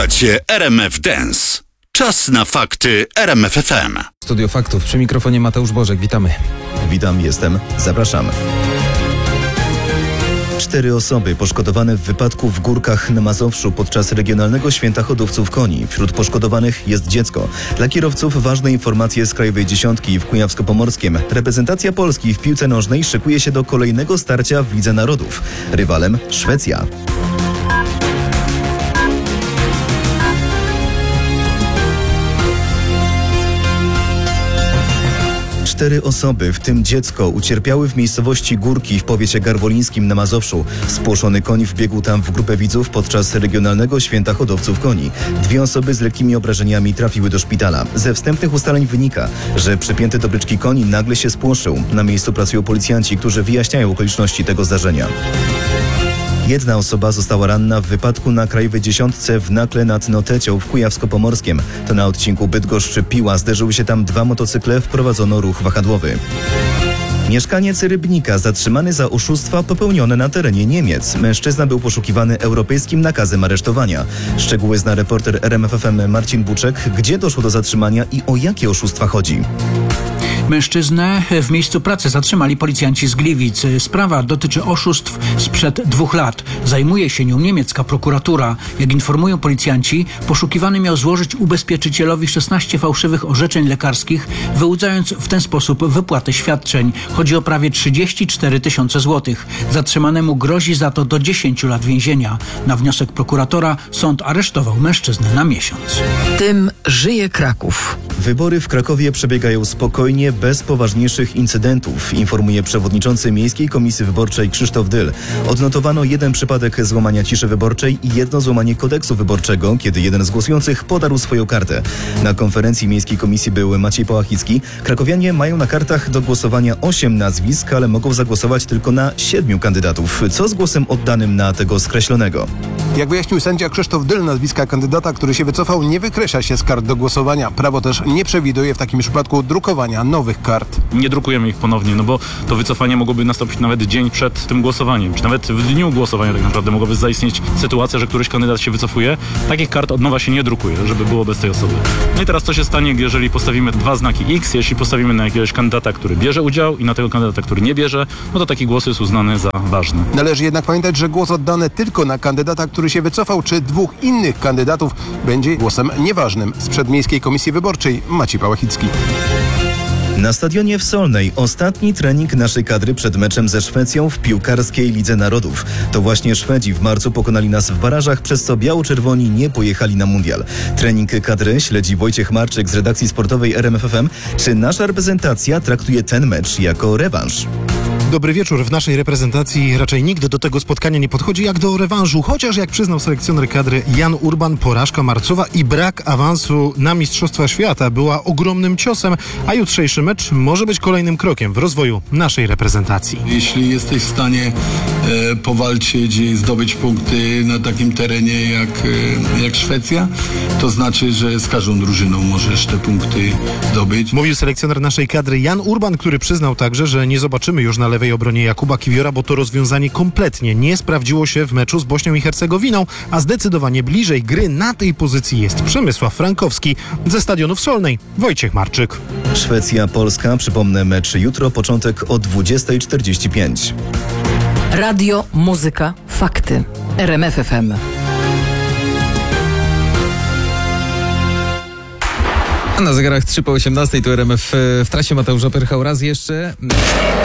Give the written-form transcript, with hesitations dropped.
Słuchacie RMF Dance. Czas na fakty RMF FM. Studio Faktów, przy mikrofonie Mateusz Bożek, witamy. Witam, zapraszam. 4 osoby poszkodowane w wypadku w Górkach na Mazowszu podczas regionalnego święta hodowców koni. Wśród poszkodowanych jest dziecko. Dla kierowców ważne informacje z Krajowej Dziesiątki w Kujawsko-Pomorskiem. Reprezentacja Polski w piłce nożnej szykuje się do kolejnego starcia w Lidze Narodów. Rywalem Szwecja. 4 osoby, w tym dziecko, ucierpiały w miejscowości Górki w powiecie garwolińskim na Mazowszu. Spłoszony koń wbiegł tam w grupę widzów podczas regionalnego święta hodowców koni. 2 osoby z lekkimi obrażeniami trafiły do szpitala. Ze wstępnych ustaleń wynika, że przypięty do bryczki koń nagle się spłoszył. Na miejscu pracują policjanci, którzy wyjaśniają okoliczności tego zdarzenia. 1 osoba została ranna w wypadku na Krajowej Dziesiątce w Nakle nad Notecią w Kujawsko-Pomorskiem. To na odcinku Bydgoszcz-Piła zderzyły się tam 2 motocykle, wprowadzono ruch wahadłowy. Mieszkaniec Rybnika zatrzymany za oszustwa popełnione na terenie Niemiec. Mężczyzna był poszukiwany europejskim nakazem aresztowania. Szczegóły zna reporter RMF FM Marcin Buczek. Gdzie doszło do zatrzymania i o jakie oszustwa chodzi? Mężczyznę w miejscu pracy zatrzymali policjanci z Gliwic. Sprawa dotyczy oszustw sprzed 2 lat. Zajmuje się nią niemiecka prokuratura. Jak informują policjanci, poszukiwany miał złożyć ubezpieczycielowi 16 fałszywych orzeczeń lekarskich, wyłudzając w ten sposób wypłatę świadczeń. Chodzi o prawie 34 tysiące złotych. Zatrzymanemu grozi za to do 10 lat więzienia. Na wniosek prokuratora sąd aresztował mężczyznę na miesiąc. Tym żyje Kraków. Wybory w Krakowie przebiegają spokojnie, bez poważniejszych incydentów, informuje przewodniczący Miejskiej Komisji Wyborczej Krzysztof Dyl. Odnotowano 1 przypadek złamania ciszy wyborczej i 1 złamanie kodeksu wyborczego, kiedy 1 z głosujących podarł swoją kartę. Na konferencji Miejskiej Komisji był Maciej Pałachicki. Krakowianie mają na kartach do głosowania 8 nazwisk, ale mogą zagłosować tylko na 7 kandydatów. Co z głosem oddanym na tego skreślonego? Jak wyjaśnił sędzia Krzysztof Dyl, nazwiska kandydata, który się wycofał, nie wykreśla się z kart do głosowania. Prawo też nie przewiduje w takim przypadku drukowania nowych kart. Nie drukujemy ich ponownie, no bo to wycofanie mogłoby nastąpić nawet dzień przed tym głosowaniem, czy nawet w dniu głosowania tak naprawdę mogłaby zaistnieć sytuacja, że któryś kandydat się wycofuje. Takich kart od nowa się nie drukuje, żeby było bez tej osoby. No i teraz co się stanie, jeżeli postawimy 2 znaki X, jeśli postawimy na jakiegoś kandydata, który bierze udział i na tego kandydata, który nie bierze, no to taki głos jest uznany za ważny. Należy jednak pamiętać, że głos oddany tylko na kandydata, który się wycofał, czy 2 innych kandydatów będzie głosem nieważnym. Sprzed Miejskiej Komisji Wyborczej Maciej Pałachicki. Na stadionie w Solnej ostatni trening naszej kadry przed meczem ze Szwecją w piłkarskiej Lidze Narodów. To właśnie Szwedzi w marcu pokonali nas w barażach, przez co biało-czerwoni nie pojechali na mundial. Trening kadry śledzi Wojciech Marczyk z redakcji sportowej RMF FM. Czy nasza reprezentacja traktuje ten mecz jako rewanż? Dobry wieczór. W naszej reprezentacji raczej nikt do tego spotkania nie podchodzi jak do rewanżu, chociaż jak przyznał selekcjoner kadry Jan Urban, porażka marcowa i brak awansu na Mistrzostwa Świata była ogromnym ciosem, a jutrzejszy mecz może być kolejnym krokiem w rozwoju naszej reprezentacji. Jeśli jesteś w stanie powalczyć i zdobyć punkty na takim terenie jak Szwecja, to znaczy, że z każdą drużyną możesz te punkty zdobyć. Mówił selekcjoner naszej kadry Jan Urban, który przyznał także, że nie zobaczymy już na lewej obronie Jakuba Kiwiora, bo to rozwiązanie kompletnie nie sprawdziło się w meczu z Bośnią i Hercegowiną, a zdecydowanie bliżej gry na tej pozycji jest Przemysław Frankowski. Ze stadionu w Solnej Wojciech Marczyk. Szwecja-Polska, przypomnę, mecz jutro, początek o 20:45. Radio, muzyka, fakty. RMF FM. Na zegarach 3 po 18 tu RMF w trasie Mateusz Opyrchał. Raz jeszcze.